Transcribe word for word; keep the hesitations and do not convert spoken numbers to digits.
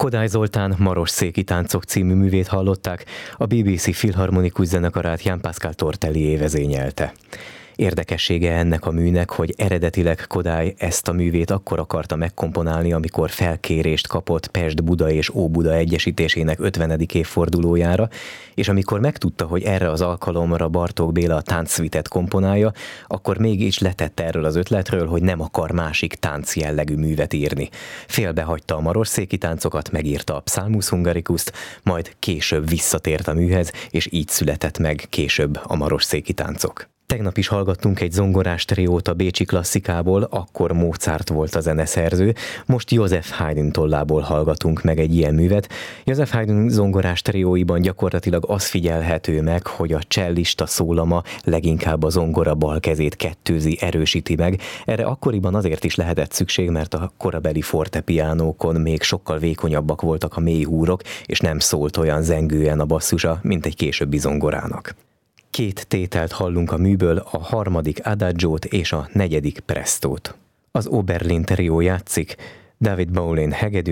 Kodály Zoltán Marosszéki táncok című művét hallották, a bé bé cé Filharmonikus Zenekarát Jean-Pascal Tortelier vezényelte. Érdekessége ennek a műnek, hogy eredetileg Kodály ezt a művét akkor akarta megkomponálni, amikor felkérést kapott Pest, Buda és Óbuda egyesítésének ötvenedik évfordulójára, és amikor megtudta, hogy erre az alkalomra Bartók Béla a táncszvitet komponálja, akkor mégis letette erről az ötletről, hogy nem akar másik tánc jellegű művet írni. Félbehagyta a marosszéki táncokat, megírta a Psalmus Hungaricust, majd később visszatért a műhez, és így született meg később a marosszéki táncok. Tegnap is hallgattunk egy zongorás triót a bécsi klasszikából, akkor Mozart volt a zeneszerző, most Joseph Haydn tollából hallgatunk meg egy ilyen művet. Joseph Haydn zongorás trióiban gyakorlatilag az figyelhető meg, hogy a csellista szólama leginkább a zongora bal kezét kettőzi, erősíti meg. Erre akkoriban azért is lehetett szükség, mert a korabeli fortepiánókon még sokkal vékonyabbak voltak a mély húrok, és nem szólt olyan zengően a basszusa, mint egy későbbi zongorának. Két tételt hallunk a műből, a harmadik adagiót és a negyedik prestót. Az Oberlin trió játszik, David Bowen hegedű,